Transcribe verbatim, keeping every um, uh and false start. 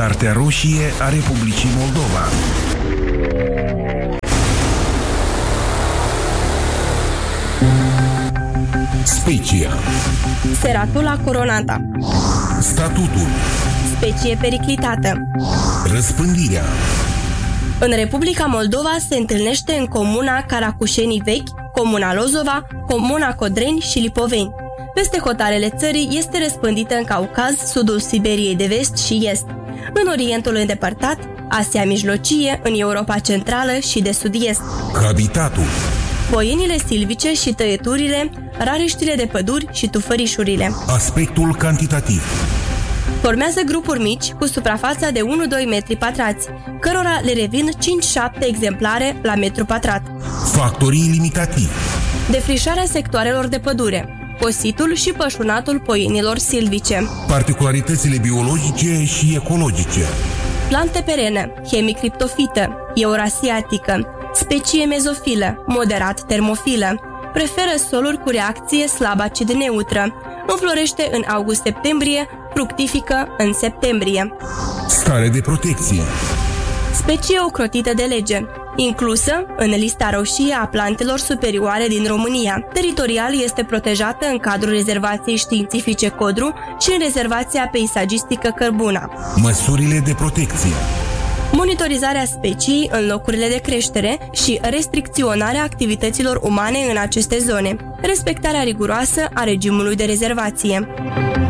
Cartea roșie a Republicii Moldova. Specia. Ceratula coronata. Statutul. Specie periclitată. Răspândirea. În Republica Moldova se întâlnește în comuna Caracușenii Vechi, comuna Lozova, comuna Codreni și Lipoveni. Peste hotarele țării este răspândită în Caucaz, sudul Siberiei de vest și est, în Orientul îndepărtat, Asia Mijlocie, în Europa Centrală și de sud-est. Habitatul. Poienile silvice și tăieturile, rariștile de păduri și tufărișurile. Aspectul cantitativ. Formează grupuri mici cu suprafața de unu-doi metri pătrați, cărora le revin cinci-șapte exemplare la metru pătrat. Factorii limitativi. Defrișarea sectoarelor de pădure, cositul și pășunatul poienilor silvice. Particularitățile biologice și ecologice. Plante perene, hemicriptofită, eurasiatică, specie mezofilă, moderat termofilă. Preferă soluri cu reacție slab acid neutră. Înflorește în august-septembrie, fructifică în septembrie. Stare de protecție. Specie ocrotită de lege, inclusă în lista roșie a plantelor superioare din România. Teritorial este protejată în cadrul rezervației științifice Codru și în rezervația peisagistică Cărbuna. Măsurile de protecție. Monitorizarea speciei în locurile de creștere și restricționarea activităților umane în aceste zone. Respectarea riguroasă a regimului de rezervație.